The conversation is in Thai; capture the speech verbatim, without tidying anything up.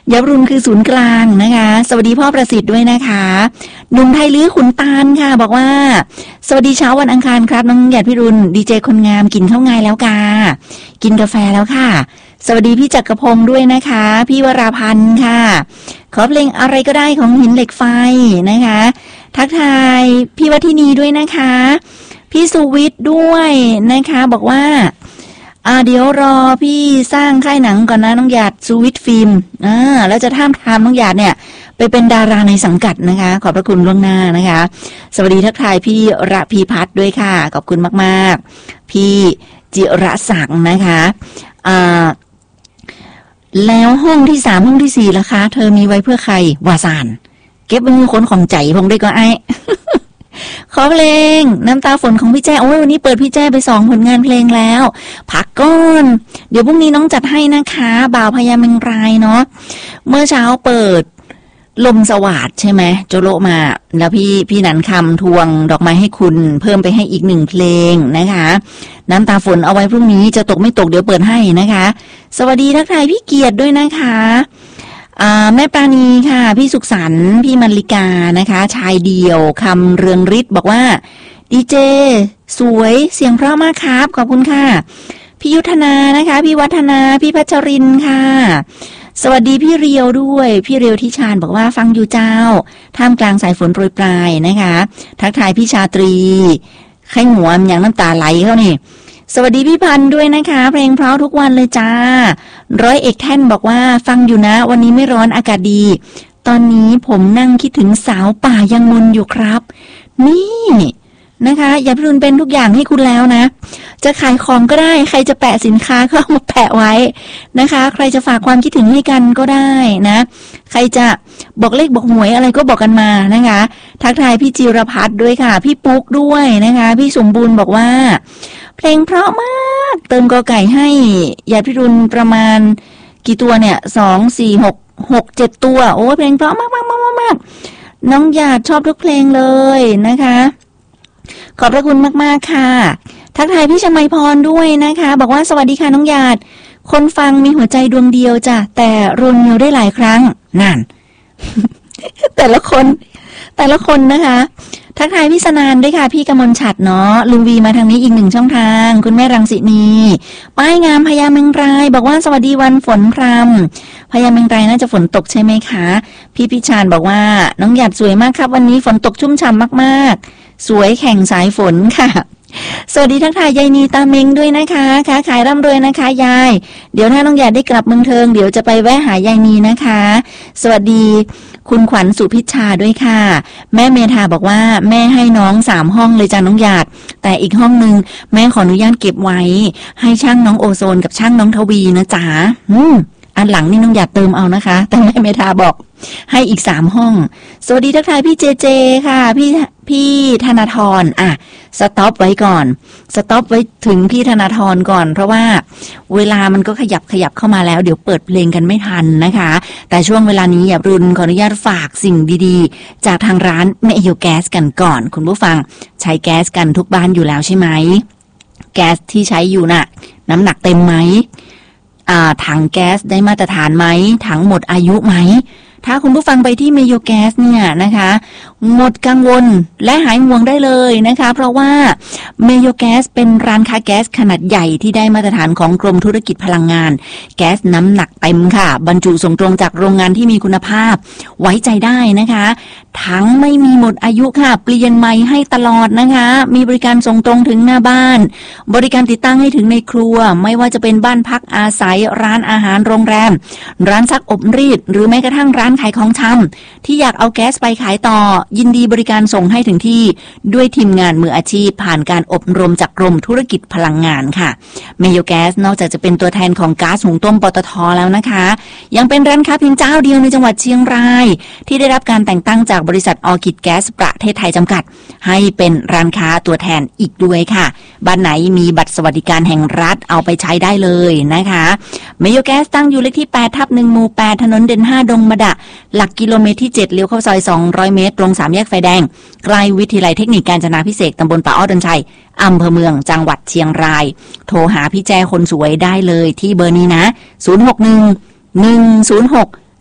ยับรุนคือศูนย์กลางนะคะสวัสดีพ่อประสิทธิ์ด้วยนะคะหนุ่มไทยลื้อขุนตาลค่ะบอกว่าสวัสดีเช้าวันอังคารครับน้องหยาดพี่รุนดีเจคนงามกินข้าวไงแล้วกากินกาแฟแล้วค่ะสวัสดีพี่จักรพงศ์ด้วยนะคะพี่วราพันธ์ค่ะขอเพลงอะไรก็ได้ของหินเหล็กไฟนะคะทักทายพี่วัฒนีด้วยนะคะพี่สุวิทย์ด้วยนะคะบอกว่าอ่าเดี๋ยวรอพี่สร้างค่ายหนังก่อนนะน้องหยาดสุวิทย์ฟิล์มอ่าแล้วจะท่ามทามน้องหยาดเนี่ยไปเป็นดาราในสังกัดนะคะขอบพระคุณล่วงหน้านะคะสวัสดีทักทายพี่ระพีพัฒน์ด้วยค่ะขอบคุณมากๆพี่จิระศักดิ์นะคะอ่าแล้วห้องที่สามห้องที่สี่ล่ะคะเธอมีไว้เพื่อใครวาซานเก็บมือคนของใจพงได้ก็ไอ ขอเพลงน้ำตาฝนของพี่แจ้โอ้ยวันนี้เปิดพี่แจ้ไปสองผลงานเพลงแล้วพักก่อนเดี๋ยวพรุ่งนี้น้องจัดให้นะคะบ่าวพญาเมงรายเนาะเมื่อเช้าเปิดลมสวัสดใช่ไหมโจโลมาแล้วพี่พี่นันคำทวงดอกไม้ให้คุณเพิ่มไปให้อีกหนึ่งเพลงนะคะน้ำตาฝนเอาไว้พรุ่งนี้จะตกไม่ตกเดี๋ยวเปิดให้นะคะสวัสดีทักทายพี่เกียรติด้วยนะคะแม่ปราณีค่ะพี่สุขสันต์พี่มรลิกานะคะชายเดียวคำเรืองฤทธิ์บอกว่าดีเจสวยเสียงเพราะมากครับขอบคุณค่ะพี่ยุทธนานะคะพี่วัฒนาพี่พัชรินค่ะสวัสดีพี่เรียวด้วยพี่เรียวที่ชาญบอกว่าฟังอยู่เจ้าท่ามกลางสายฝนโปรยปลายนะคะทักทายพี่ชาตรีไข้หัวอย่างน้ำตาไหลเขานี่สวัสดีพี่พันธ์ด้วยนะคะเพลงเพราะทุกวันเลยจ้าร้อยเอกแท่นบอกว่าฟังอยู่นะวันนี้ไม่ร้อนอากาศดีตอนนี้ผมนั่งคิดถึงสาวป่ายังมนอยู่ครับนี่นะคะอย่าพิรุณเป็นทุกอย่างให้คุณแล้วนะจะขายของก็ได้ใครจะแปะสินค้าก็เอามาแปะไว้นะคะใครจะฝากความคิดถึงให้กันก็ได้นะใครจะบอกเลขบอกหวยอะไรก็บอกกันมานะคะทักทายพี่จิรพัฒน์ด้วยค่ะพี่ปุ๊กด้วยนะคะพี่สมบูรณ์บอกว่าเพลงเพราะมากเติมกอไก่ให้อย่าพิรุณประมาณกี่ตัวเนี่ยสองสี่หกหกเจ็ดตัวโอ้เพลงเพราะมากมากมากมากน้องหยาดชอบทุกเพลงเลยนะคะขอบพระคุณมากๆค่ะทักทายพี่ชมัยพรด้วยนะคะบอกว่าสวัสดีค่ะน้องหยาดคนฟังมีหัวใจดวงเดียวจ้ะแต่รวนนิ้วได้หลายครั้งนั่น แต่ละคนแต่ละคนนะคะทักทายพี่สนานด้วยค่ะพี่กมลฉัตรเนาะลุงวีมาทางนี้อีกหนึ่งช่องทางคุณแม่รังสินีป้ายงามพญาเมงรายบอกว่าสวัสดีวันฝนพรำพญาเมงรายน่าจะฝนตกใช่ไหมคะพี่พิชานบอกว่าน้องหยาดสวยมากครับวันนี้ฝนตกชุ่มฉ่ำมากๆสวยแข่งสายฝนค่ะสวัสดีทักทายยายนีตาเมงด้วยนะคะค้าขายร่ำรวยนะคะยายเดี๋ยวถ้าน้องหยาดได้กลับเมืองเทิงเดี๋ยวจะไปแวะหายายนีนะคะสวัสดีคุณขวัญสุพิชชาด้วยค่ะแม่เมธาบอกว่าแม่ให้น้องสามห้องเลยจ้ะน้องหยาดแต่อีกห้องนึงแม่ขออนุญาตเก็บไว้ให้ช่างน้องโอโซนกับช่างน้องทวีนะจ๊ะอืมอันหลังนี่น้องหยาดเติมเอานะคะแต่แม่เมธาบอกให้อีกสามห้องสวัสดีทักทายพี่เจเจค่ะพี่พี่ธนาธรอ่ะสต็อปไว้ก่อนสต็อปไว้ถึงพี่ธนาธรก่อนเพราะว่าเวลามันก็ขยับขยับเข้ามาแล้วเดี๋ยวเปิดเพลงกันไม่ทันนะคะแต่ช่วงเวลานี้อย่ารุนขออนุญาตฝากสิ่งดีๆจากทางร้านเมโยแก๊สกันก่อนคุณผู้ฟังใช้แก๊สกันทุกบ้านอยู่แล้วใช่ไหมแก๊สที่ใช้อยู่น่ะน้ำหนักเต็มไหมอ่าถังแก๊สได้มาตรฐานไหมถังหมดอายุไหมถ้าคุณผู้ฟังไปที่เมโยแก๊สเนี่ยนะคะหมดกังวลและหายห่วงได้เลยนะคะเพราะว่าเมโยแก๊สเป็นร้านค้าแก๊สขนาดใหญ่ที่ได้มาตรฐานของกรมธุรกิจพลังงานแก๊สน้ำหนักเต็มค่ะบรรจุส่งตรงจากโรงงานที่มีคุณภาพไว้ใจได้นะคะถังไม่มีหมดอายุค่ะเปลี่ยนใหม่ให้ตลอดนะคะมีบริการส่งตรงถึงหน้าบ้านบริการติดตั้งให้ถึงในครัวไม่ว่าจะเป็นบ้านพักอาศัยร้านอาหารโรงแรมร้านซักอบรีดหรือแม้กระทั่งร้านขายของชำที่อยากเอาแก๊สไปขายต่อยินดีบริการส่งให้ถึงที่ด้วยทีมงานมืออาชีพผ่านการอบรมจากกรมธุรกิจพลังงานค่ะเมโยแก๊สนอกจากจะเป็นตัวแทนของก๊าซหุงต้มปตท.แล้วนะคะยังเป็นร้านค้าเพียงเจ้าเดียวในจังหวัดเชียงรายที่ได้รับการแต่งตั้งจากบริษัทออร์คิดแก๊สประเทศไทยจำกัดให้เป็นร้านค้าตัวแทนอีกด้วยค่ะบ้านไหนมีบัตรสวัสดิการแห่งรัฐเอาไปใช้ได้เลยนะคะเมโยแก๊สตั้งอยู่เลขที่แปดทับหนึ่งหมู่แปดถนนเด่นห้าดงมะดะหลักกิโลเมตรที่เจ็ดเลี้ยวเข้าซอยสองร้อยเมตรตรงสามแยกไฟแดงใกล้วิทยาลัยเทคนิคกาญจนาภิเษกตำบลป่าอ้อดอนชัยอำเภอเมืองจังหวัดเชียงรายโทรหาพี่แจคนสวยได้เลยที่เบอร์นี้นะศูนย์ หก หนึ่ง หนึ่ง ศูนย์ หก